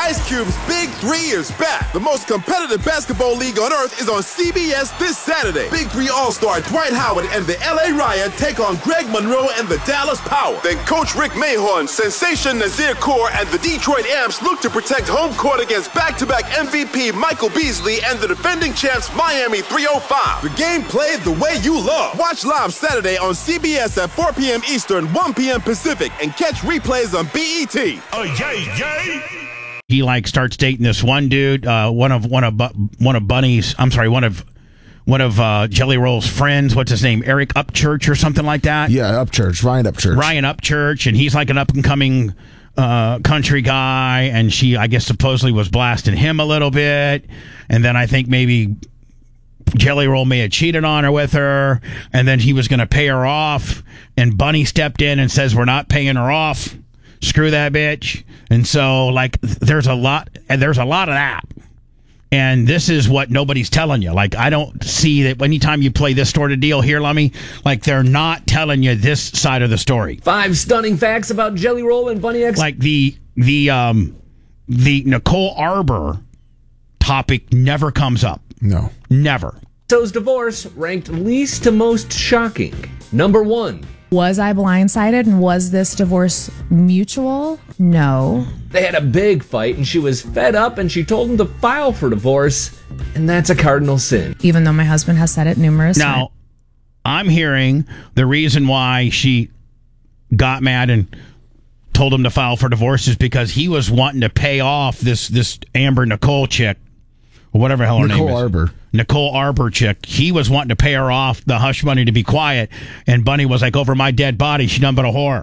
Ice Cube's Big 3 is back. The most competitive basketball league on earth is on CBS this Saturday. Big 3 All-Star Dwight Howard and the LA Riot take on Greg Monroe and the Dallas Power. Then Coach Rick Mahorn, Sensation Nazir Kaur, and the Detroit Amps look to protect home court against back-to-back MVP Michael Beasley and the defending champs Miami 305. The game played the way you love. Watch live Saturday on CBS at 4 p.m. Eastern, 1 p.m. Pacific, and catch replays on BET. Oh, yay! He starts dating this one dude, one of Jelly Roll's friends. What's his name? Eric Upchurch or something like that. Yeah, Upchurch. Ryan Upchurch, and he's like an up and coming country guy, and she, I guess, supposedly was blasting him a little bit, and then I think maybe Jelly Roll may have cheated on her with her, and then he was going to pay her off, and Bunny stepped in and says, "We're not paying her off. Screw that bitch." And so, there's a lot of that. And this is what nobody's telling you. I don't see that anytime you play this sort of deal here, Lummy, they're not telling you this side of the story. 5 stunning facts about Jelly Roll and Bunny X. The Nicole Arbor topic never comes up. No. Never. So's divorce ranked least to most shocking. Number 1. Was I blindsided, and was this divorce mutual? No. They had a big fight, and she was fed up, and she told him to file for divorce, and that's a cardinal sin. Even though my husband has said it numerous times. Now, I'm hearing the reason why she got mad and told him to file for divorce is because he was wanting to pay off this Amber Nicole chick, or whatever the hell her name is. Nicole Arbor chick. He was wanting to pay her off the hush money to be quiet, and Bunny was like, "Over my dead body, she done but a whore."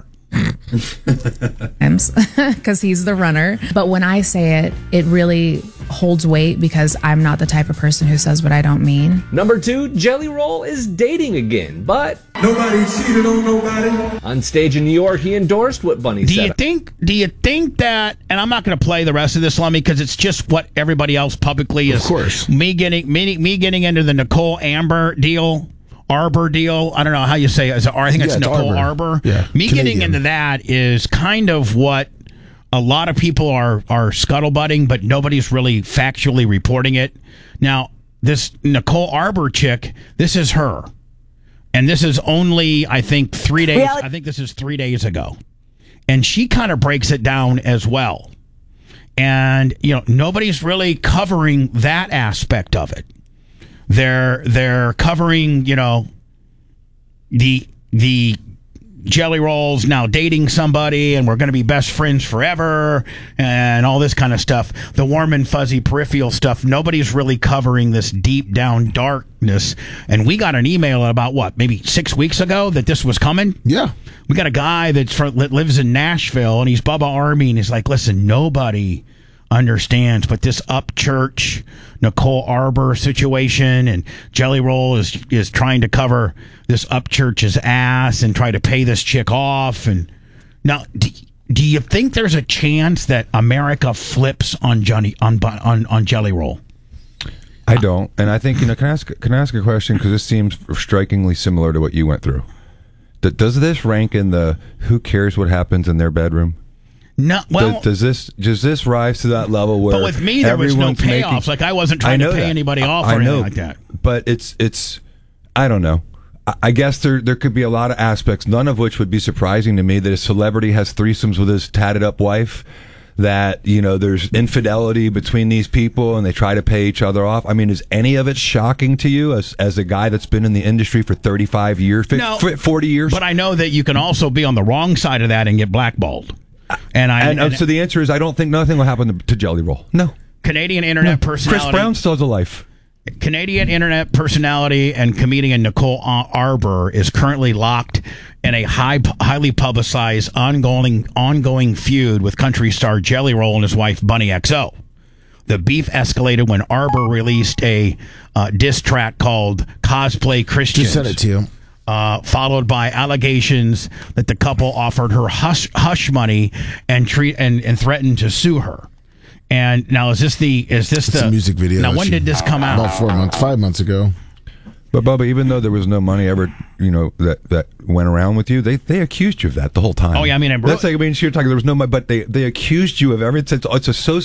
Because he's the runner. But when I say it, it really holds weight because I'm not the type of person who says what I don't mean. Number 2, Jelly Roll is dating again, but Nobody cheated on nobody. on stage in New York, he endorsed what Bunny said. Do you think that, and I'm not going to play the rest of this, Lummy, because it's just what everybody else publicly is. Of course. Me getting into the Nicole Arbor deal. I don't know how you say it. I think it's Nicole Arbor. Yeah, me Canadian. getting into that is kind of what a lot of people are scuttlebutting, but nobody's really factually reporting it. Now, this Nicole Arbor chick, this is her. And this is only, I think, 3 days. I think this is 3 days ago. And she kind of breaks it down as well. And, nobody's really covering that aspect of it. They're covering, the Jelly Roll's now dating somebody and we're going to be best friends forever and all this kind of stuff. The warm and fuzzy peripheral stuff. Nobody's really covering this deep down darkness. And we got an email about maybe 6 weeks ago that this was coming. Yeah. We got a guy that lives in Nashville and he's Bubba Army and he's like, listen, nobody understands, but this Upchurch Nicole Arbor situation, and Jelly Roll is trying to cover this Upchurch's ass and try to pay this chick off. And now, do you think there's a chance that America flips on Jelly Roll? I don't, and I think can I ask a question, because this seems strikingly similar to what you went through. Does this rank in the who cares what happens in their bedroom? No, well, does this rise to that level where? But with me, there was no payoffs. I wasn't trying to pay anybody off or anything like that. But it's I don't know. I guess there could be a lot of aspects, none of which would be surprising to me, that a celebrity has threesomes with his tatted up wife. That there's infidelity between these people and they try to pay each other off. I mean, is any of it shocking to you as a guy that's been in the industry for 35 years, 40 years? But I know that you can also be on the wrong side of that and get blackballed. So the answer is I don't think nothing will happen to Jelly Roll. No. Canadian internet personality. Chris Brown still has a life. Canadian internet personality and comedian Nicole Arbor is currently locked in a highly publicized ongoing feud with country star Jelly Roll and his wife Bunny XO. The beef escalated when Arbor released a diss track called Cosplay Christians. Just sent it to you. Followed by allegations that the couple offered her hush money and threatened to sue her. And now is this the music video? Now when did this come out? About 5 months ago. But Bubba, even though there was no money ever, that went around with you, they accused you of that the whole time. Oh yeah, I mean, she was talking. There was no money, but they accused you of everything. It's